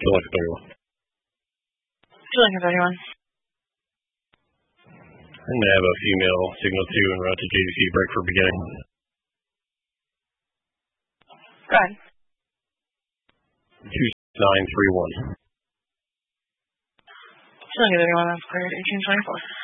like a 31. Feel like a 31. I'm going to have a female signal 2 and route to JVC break for beginning. Go ahead. 2931. Feel like a 31, that's cleared. 1824.